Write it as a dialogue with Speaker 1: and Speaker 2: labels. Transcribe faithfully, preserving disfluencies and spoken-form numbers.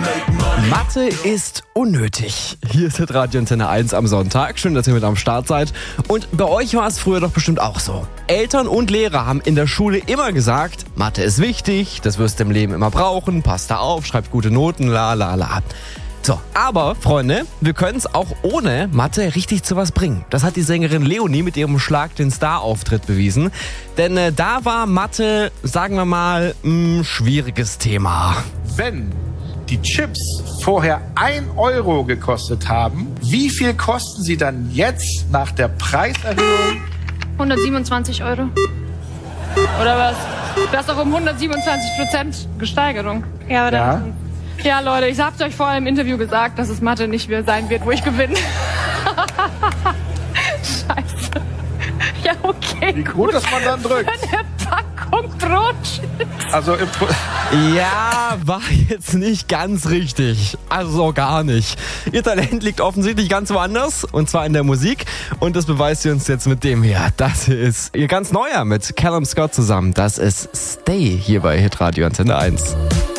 Speaker 1: Mathe ist unnötig. Hier ist Radio Antenne eins am Sonntag. Schön, dass ihr mit am Start seid. Und bei euch war es früher doch bestimmt auch so. Eltern und Lehrer haben in der Schule immer gesagt, Mathe ist wichtig, das wirst du im Leben immer brauchen, passt da auf, schreibt gute Noten, la la la. So, aber, Freunde, wir können es auch ohne Mathe richtig zu was bringen. Das hat die Sängerin Leonie mit ihrem Schlag den Star-Auftritt bewiesen. Denn äh, da war Mathe, sagen wir mal, ein schwieriges Thema.
Speaker 2: Wenn die Chips vorher ein Euro gekostet haben, wie viel kosten sie dann jetzt nach der Preiserhöhung?
Speaker 3: hundertsiebenundzwanzig Euro. Oder was? Das ist doch um hundertsiebenundzwanzig Prozent Gesteigerung. Ja, oder?
Speaker 2: Ja.
Speaker 3: Ja, Leute, ich hab's euch vorher im Interview gesagt, dass es Mathe nicht mehr sein wird, wo ich gewinne. Scheiße. Ja, okay.
Speaker 2: Wie gut, dass man dann drückt.
Speaker 3: Eine Packung Brotchips.
Speaker 2: Also im Pro-
Speaker 1: Ja, war jetzt nicht ganz richtig. Also gar nicht. Ihr Talent liegt offensichtlich ganz woanders. Und zwar in der Musik. Und das beweist sie uns jetzt mit dem hier. Das ist ihr ganz neuer mit Callum Scott zusammen. Das ist Stay hier bei Hitradio Antenne eins.